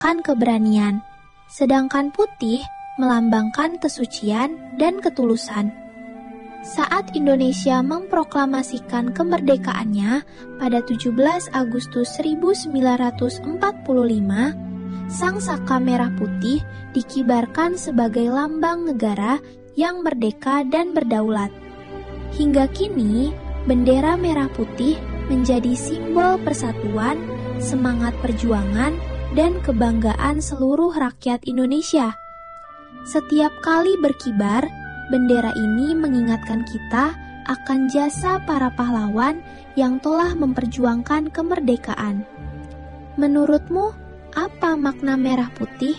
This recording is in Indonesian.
menandakan keberanian, sedangkan putih melambangkan kesucian dan ketulusan. Saat Indonesia memproklamasikan kemerdekaannya pada 17 Agustus 1945, sang saka merah putih dikibarkan sebagai lambang negara yang merdeka dan berdaulat. Hingga kini, bendera merah putih menjadi simbol persatuan, semangat perjuangan, dan kebanggaan seluruh rakyat Indonesia. Setiap kali berkibar, bendera ini mengingatkan kita akan jasa para pahlawan yang telah memperjuangkan kemerdekaan. Menurutmu, apa makna merah putih